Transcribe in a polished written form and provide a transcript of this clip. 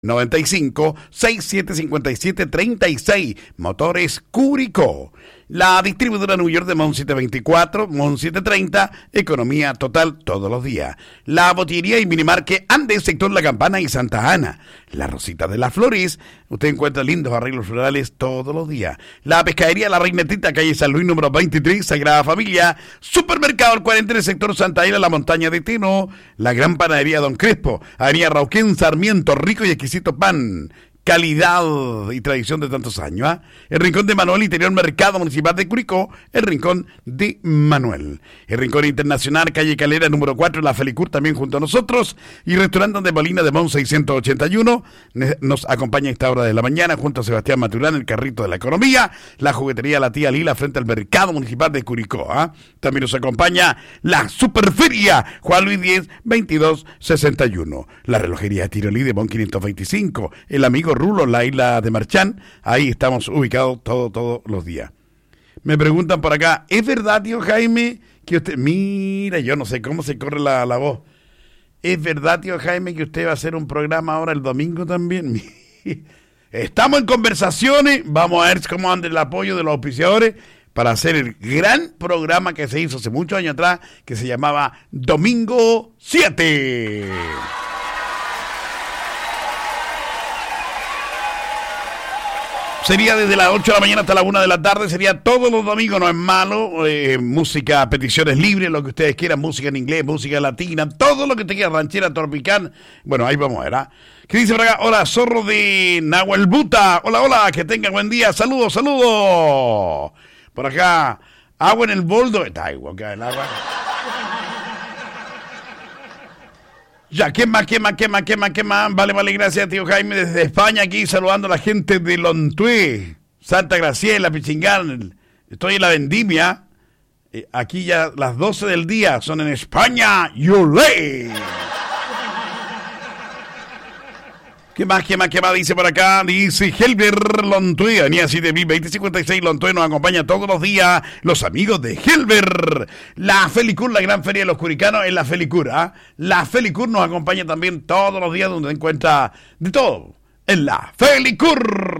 95-6757-36. Motores Curicó. La distribuidora New York de Mon 724, Mon 730, economía total todos los días. La botillería y minimarque Andes, sector La Campana y Santa Ana. La Rosita de las Flores, usted encuentra lindos arreglos florales todos los días. La pescadería La Reinetita, calle San Luis número 23, Sagrada Familia. Supermercado El 43, sector Santa Ana, La Montaña de Teno. La gran panadería Don Crespo, avenida Rauquén, Sarmiento, rico y exquisito pan. Calidad y tradición de tantos años, ¿eh? El Rincón de Manuel, Interior Mercado Municipal de Curicó, el Rincón de Manuel. El Rincón Internacional, calle Calera, número 4, La Felicur, también junto a nosotros. Y Restaurante de Molina de Mon 681, nos acompaña a esta hora de la mañana, junto a Sebastián Maturán, el carrito de la economía. La juguetería La Tía Lila, frente al Mercado Municipal de Curicó, ¿eh? También nos acompaña la Superferia, Juan Luis 10, 2261. La relojería Tirolí de Mon 525, el amigo Rulo, la isla de Marchán. Ahí estamos ubicados todos los días. Me preguntan por acá, ¿es verdad, tío Jaime, que usted... Mira, yo no sé cómo se corre la voz. ¿Es verdad, tío Jaime, que usted va a hacer un programa ahora el domingo también? Estamos en conversaciones. Vamos a ver cómo anda el apoyo de los auspiciadores para hacer el gran programa que se hizo hace muchos años atrás, que se llamaba Domingo 7. Sería desde las 8 de la mañana hasta la 1 de la tarde, sería todos los domingos, no es malo, música, peticiones libres, lo que ustedes quieran, música en inglés, música latina, todo lo que te quiera, ranchera, tropical. Bueno, ahí vamos a ver, ¿ah? ¿Qué dice por acá? Hola, zorro de Nahuelbuta, hola, que tengan buen día, saludos. Por acá, agua en el boldo, está igual que el agua. Ya, ¿qué más? Vale, gracias, tío Jaime, desde España, aquí saludando a la gente de Lontué, Santa Graciela, Pichingán. Estoy en la vendimia. Aquí ya las 12 del día, son en España. ¡Yolé! ¿Qué más dice por acá? Dice Helber Lontué, Avenida 2056 Lontué, nos acompaña todos los días los amigos de Helber. La Felicur, la gran feria de los curicanos, en la Felicur, ¿ah? La Felicur nos acompaña también todos los días, donde encuentra de todo en la Felicur.